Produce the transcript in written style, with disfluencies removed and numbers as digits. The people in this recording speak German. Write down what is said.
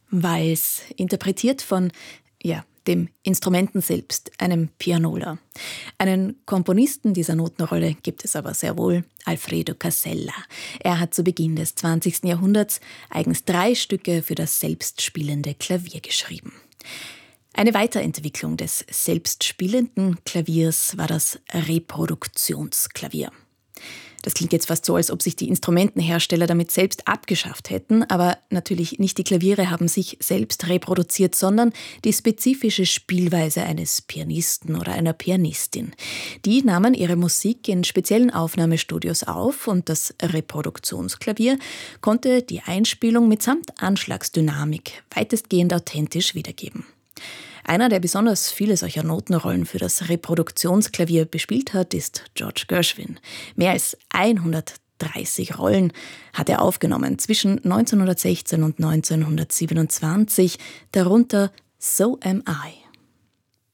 Vals, interpretiert von, dem Instrumenten selbst, einem Pianola. Einen Komponisten dieser Notenrolle gibt es aber sehr wohl, Alfredo Casella. Er hat zu Beginn des 20. Jahrhunderts eigens 3 Stücke für das selbstspielende Klavier geschrieben. Eine Weiterentwicklung des selbstspielenden Klaviers war das Reproduktionsklavier. Das klingt jetzt fast so, als ob sich die Instrumentenhersteller damit selbst abgeschafft hätten, aber natürlich nicht die Klaviere haben sich selbst reproduziert, sondern die spezifische Spielweise eines Pianisten oder einer Pianistin. Die nahmen ihre Musik in speziellen Aufnahmestudios auf und das Reproduktionsklavier konnte die Einspielung mitsamt Anschlagsdynamik weitestgehend authentisch wiedergeben. Einer, der besonders viele solcher Notenrollen für das Reproduktionsklavier bespielt hat, ist George Gershwin. Mehr als 130 Rollen hat er aufgenommen zwischen 1916 und 1927, darunter So Am I.